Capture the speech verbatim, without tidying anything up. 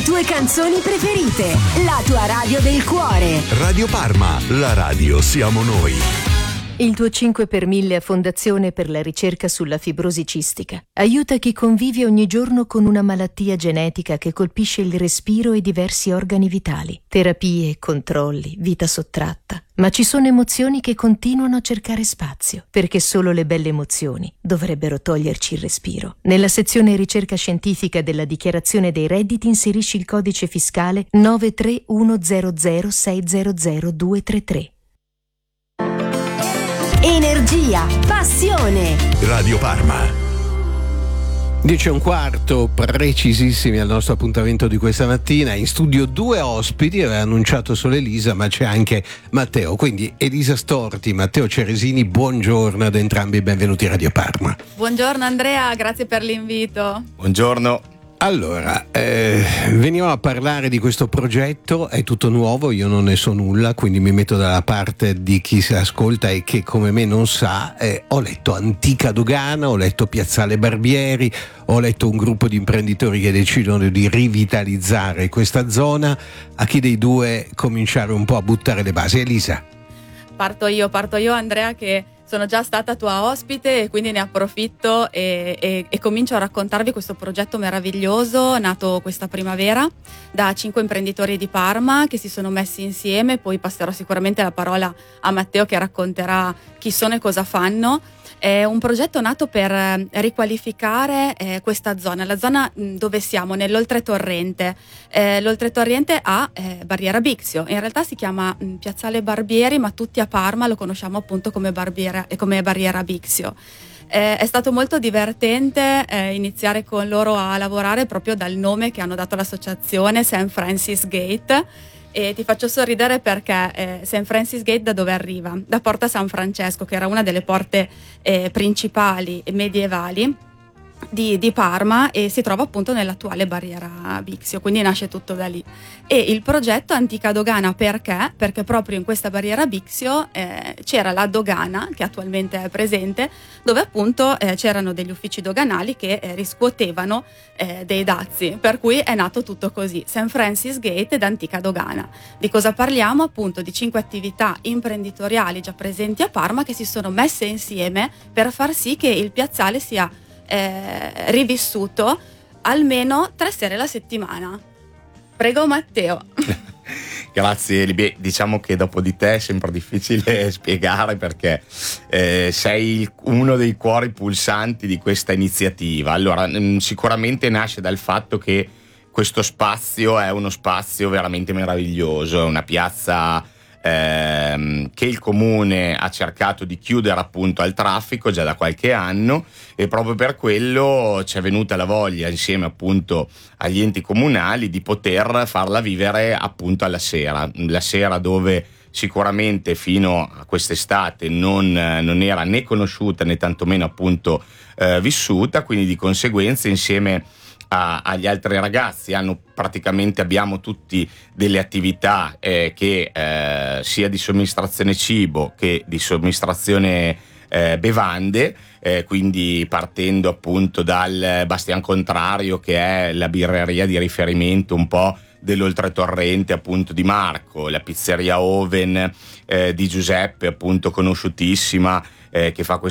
Le tue canzoni preferite, la tua radio del cuore. Radio Parma, la radio siamo noi. Il tuo cinque per mille a Fondazione per la ricerca sulla fibrosi cistica aiuta chi convive ogni giorno con una malattia genetica che colpisce il respiro e diversi organi vitali. Terapie, controlli, vita sottratta. Ma ci sono emozioni che continuano a cercare spazio, perché solo le belle emozioni dovrebbero toglierci il respiro. Nella sezione ricerca scientifica della dichiarazione dei redditi inserisci il codice fiscale nove tre uno zero zero sei zero zero due tre tre. Energia, passione. Radio Parma. dieci e un quarto, precisissimi al nostro appuntamento di questa mattina. In studio due ospiti, aveva annunciato solo Elisa, ma c'è anche Matteo. Quindi Elisa Storti, Matteo Ceresini, buongiorno ad entrambi, benvenuti a Radio Parma. Buongiorno Andrea, grazie per l'invito. Buongiorno. Allora, eh, veniamo a parlare di questo progetto, è tutto nuovo, io non ne so nulla, quindi mi metto dalla parte di chi si ascolta e che come me non sa. Eh, ho letto Antica Dogana, ho letto Piazzale Barbieri, ho letto un gruppo di imprenditori che decidono di rivitalizzare questa zona. A chi dei due cominciare un po' a buttare le basi? Elisa? Parto io, parto io Andrea, che sono già stata tua ospite e quindi ne approfitto e, e, e comincio a raccontarvi questo progetto meraviglioso nato questa primavera da cinque imprenditori di Parma che si sono messi insieme. Poi passerò sicuramente la parola a Matteo che racconterà chi sono e cosa fanno. È un progetto nato per riqualificare eh, questa zona, la zona mh, dove siamo, nell'Oltretorrente. Eh, L'Oltretorrente ha eh, Barriera Bixio, in realtà si chiama mh, Piazzale Barbieri, ma tutti a Parma lo conosciamo appunto come, Barbiera, come Barriera Bixio. Eh, è stato molto divertente eh, iniziare con loro a lavorare proprio dal nome che hanno dato all'associazione, Saint Francis Gate. E ti faccio sorridere perché eh, Saint Francis Gate da dove arriva? Da Porta San Francesco, che era una delle porte eh, principali e medievali di, di Parma, e si trova appunto nell'attuale Barriera Bixio, quindi nasce tutto da lì. E il progetto Antica Dogana perché? Perché proprio in questa Barriera Bixio eh, c'era la dogana, che attualmente è presente, dove appunto eh, c'erano degli uffici doganali che eh, riscuotevano eh, dei dazi, per cui è nato tutto così, Saint Francis Gate ed Antica Dogana. Di cosa parliamo? Appunto di cinque attività imprenditoriali già presenti a Parma che si sono messe insieme per far sì che il piazzale sia Eh, rivissuto almeno tre sere alla settimana. Prego Matteo. Grazie Libia. Diciamo che dopo di te è sempre difficile spiegare perché eh, sei uno dei cuori pulsanti di questa iniziativa. Allora, mh, sicuramente nasce dal fatto che questo spazio è uno spazio veramente meraviglioso, è una piazza Ehm, che il comune ha cercato di chiudere appunto al traffico già da qualche anno, e proprio per quello ci è venuta la voglia, insieme appunto agli enti comunali, di poter farla vivere appunto alla sera, la sera dove sicuramente fino a quest'estate non, non era né conosciuta né tantomeno appunto eh, vissuta, quindi di conseguenza insieme A, agli altri ragazzi hanno praticamente abbiamo tutti delle attività eh, che eh, sia di somministrazione cibo che di somministrazione eh, bevande, eh, quindi partendo appunto dal Bastian Contrario, che è la birreria di riferimento un po' dell'Oltretorrente appunto di Marco, la pizzeria Oven eh, di Giuseppe appunto conosciutissima, eh, che fa